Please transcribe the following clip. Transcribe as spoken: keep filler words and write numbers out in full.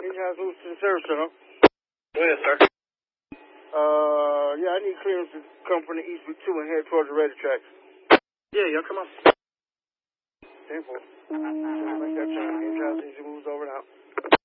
In-house moves to the service center. Go ahead, sir. Uh, yeah, I need clearance to come from the East Route two and head towards the railroad tracks. Yeah, y'all come on. ten four. Make that turn. In-house engine moves over now.